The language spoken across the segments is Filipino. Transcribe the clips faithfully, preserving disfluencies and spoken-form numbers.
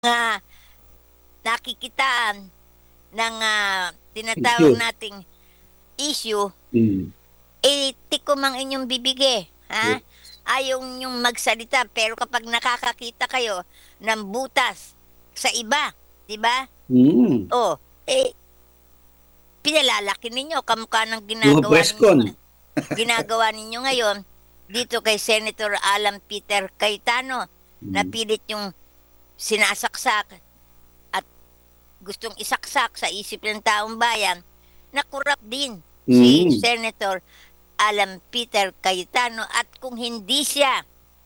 nga nakikitaan ng ah, tinatawag Issue. nating issue, Mm. eh, tikom ang inyong bibig eh, Yeah. ha? Ayaw niyong magsalita, pero kapag nakakakita kayo ng butas sa iba, 'di ba? Mm. Oh, eh, pinalalaki ninyo kamukha ng Mga ginagawa press ninyo con. nga ginagawa ninyo ngayon dito kay Senator Alan Peter Cayetano, na Mm. pilit yung sinasaksak at gustong isaksak sa isip ng taong bayan na corrupt din si Mm. Senator Alan Peter Cayetano, at kung hindi siya,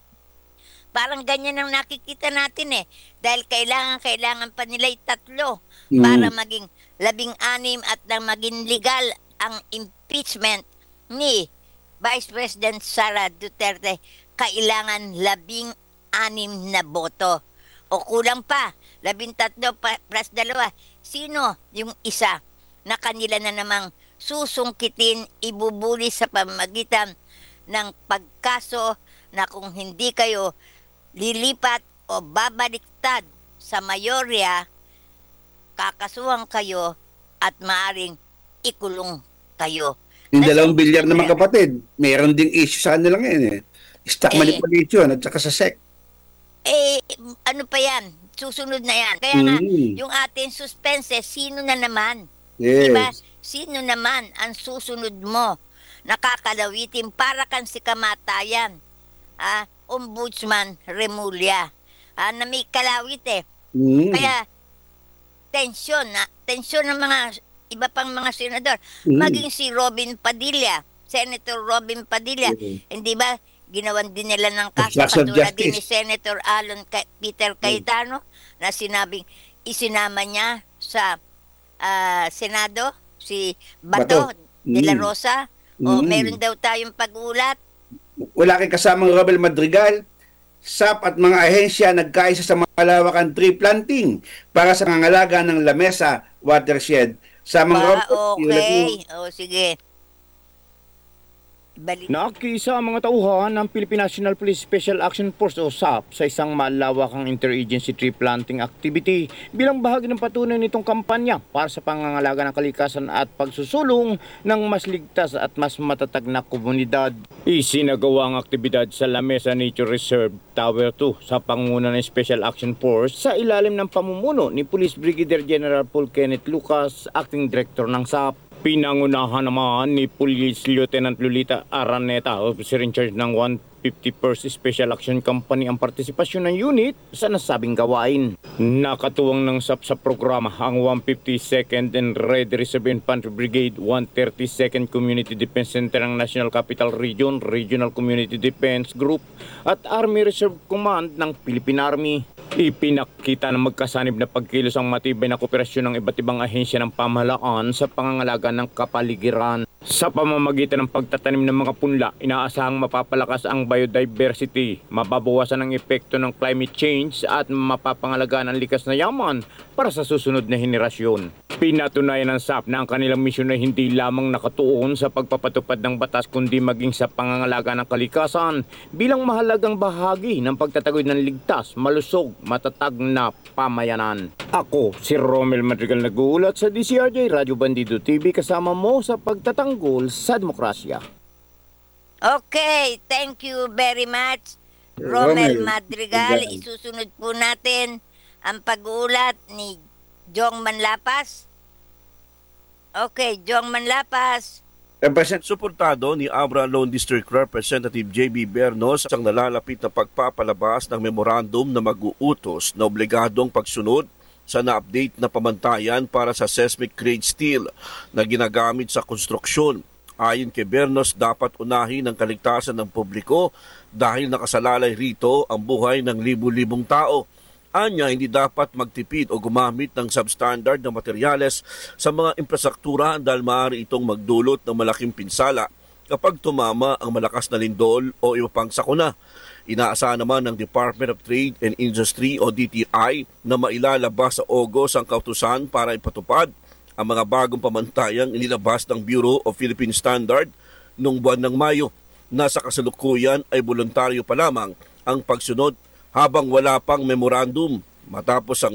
parang ganyan ang nakikita natin eh. Dahil kailangan, kailangan pa nila tatlo para Mm. maging labing-anim at nang maging legal ang impeachment ni Vice President Sara Duterte. Kailangan labing-anim na boto. O kulang pa, labing-tatlo pa, plus dalawa. Sino yung isa na kanila na namang susungkitin, ibubuli sa pamagitan ng pagkaso na kung hindi kayo lilipat o babaliktad sa mayorya, kakasuhan kayo at maaring ikulong kayo. Yung dalawang Nasabi bilyar ko naman yan. kapatid, meron ding issue sa kanila ngayon eh. Stock Eh, manipulation at saka sa S E C. eh, ano pa yan? Susunod na yan. Kaya nga, Mm. yung ating suspense, sino na naman? Di ba? Yes. Sino naman ang susunod mo? Nakakalawitin para kan si kamatayan. Ah, Ombudsman Remulla. Ah, na may kalawit eh. Mm. Kaya, tensyon na, tensyon ng mga iba pang mga senador. Mm. Maging si Robin Padilla, Senator Robin Padilla, Mm. hindi ba, ginawan din nila ng kaso Obstruction of katulad din ni justice. Senator Alan Ca- Peter Cayetano na sinabing isinama niya sa ah, Senado si Bato Bato. de la Mm. Rosa. O meron Mm. daw tayong pag-ulat. Wala kang kasamang Robel Madrigal. S A P at mga ahensya nagkaisa sa malawakang tree planting para sa ngangalaga ng Lamesa Watershed. Samang Ba, Robert, iulat mo. okay. O sige. Balik. Nakisa ang mga tauhan ng Philippine National Police Special Action Force o S A P sa isang malawakang interagency tree planting activity bilang bahagi ng patuloy nitong kampanya para sa pangangalaga ng kalikasan at pagsusulong ng mas ligtas at mas matatag na komunidad. Isinagawa ang aktibidad sa Lamesa Nature Reserve Tower two sa pangunguna ng Special Action Force sa ilalim ng pamumuno ni Police Brigadier General Paul Kenneth Lucas, Acting Director ng S A P. Pinangunahan naman ni Police Lieutenant Lolita Araneta, officer in charge ng one fifty-first Special Action Company, ang partisipasyon ng unit sa nasabing gawain. Nakatuwang ng S A P sa programa ang one fifty-second and Red Reserve Infantry Brigade, one thirty-second Community Defense Center ng National Capital Region, Regional Community Defense Group at Army Reserve Command ng Philippine Army. Ipinakita ng magkasanib na pagkilos ang matibay na kooperasyon ng iba't ibang ahensya ng pamahalaan sa pangangalaga ng kapaligiran. Sa pamamagitan ng pagtatanim ng mga punla, inaasahang mapapalakas ang biodiversity, mababawasan ang epekto ng climate change at mapapangalagaan ang likas na yaman para sa susunod na henerasyon. Pinatunayan ng S A P na ang kanilang misyon ay hindi lamang nakatuon sa pagpapatupad ng batas kundi maging sa pangangalaga ng kalikasan bilang mahalagang bahagi ng pagtataguyod ng ligtas, malusog, matatag na pamayanan. Ako, si Romel Madrigal, nag-uulat sa D C R J Radyo Bandido T V, kasama mo sa pagtatanggol sa demokrasya. Okay, thank you very much, Romel Romel Madrigal. Madrigal. Isusunod po natin ang pag-uulat ni Jong Manlapas. Okay, Jong Manlapas. Represent Suportado ni Abra Lone District Representative J B Bernos ang nalalapit na pagpapalabas ng memorandum na mag-uutos na obligadong pagsunod sa na-update na pamantayan para sa seismic grade steel na ginagamit sa konstruksyon. Ayon kay Bernos, dapat unahin ang kaligtasan ng publiko dahil nakasalalay rito ang buhay ng libu-libong tao. Anya, hindi dapat magtipid o gumamit ng substandard na materyales sa mga infrastruktura dahil maaari itong magdulot ng malaking pinsala kapag tumama ang malakas na lindol o iba pang sakuna. Inaasahan naman ng Department of Trade and Industry o D T I na mailalabas sa August ang kautusan para ipatupad ang mga bagong pamantayang inilabas ng Bureau of Philippine Standard noong buwan ng Mayo. Nasa kasalukuyan ay voluntaryo pa lamang ang pagsunod habang wala pang memorandum matapos ang